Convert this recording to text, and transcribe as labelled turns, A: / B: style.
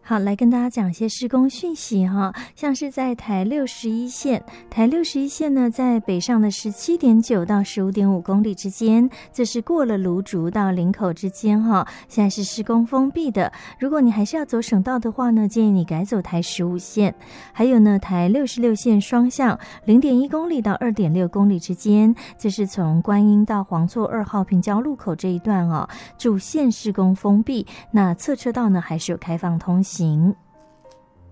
A: 好，来跟大家讲一些施工讯息哈，像是在台61线，台61线呢，在北上的17.9到15.5公里之间，这是过了芦竹到林口之间哈，现在是施工封闭的。如果你还是要走省道的话呢，建议你改走台15线。还有呢，台66线双向0.1公里到2.6公里之间，这是从观音到黄厝2号平交路口这一段主线施工封闭，那侧车道呢还是有开放通行。